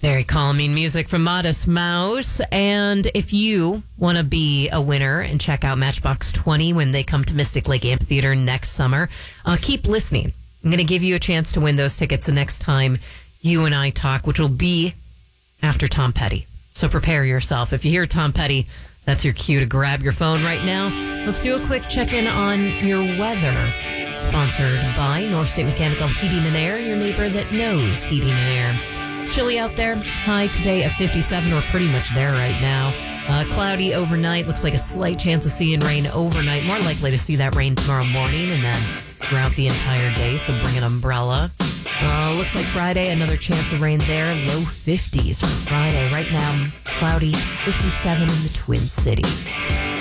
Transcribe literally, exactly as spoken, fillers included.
Very calming music from Modest Mouse. And if you want to be a winner and check out Matchbox twenty when they come to Mystic Lake Amphitheater next summer, uh, keep listening. I'm going to give you a chance to win those tickets the next time you and I talk, which will be after Tom Petty. So prepare yourself. If you hear Tom Petty, that's your cue to grab your phone right now. Let's do a quick check-in on your weather. Sponsored by North State Mechanical Heating and Air, your neighbor that knows heating and air. Chilly out there. High today at fifty-seven. We're pretty much there right now. Uh, cloudy overnight. Looks like a slight chance of seeing rain overnight. More likely to see that rain tomorrow morning and then throughout the entire day. So bring an umbrella. Uh, looks like Friday, another chance of rain there. Low fifties for Friday. Right now, cloudy, fifty-seven in the Twin Cities.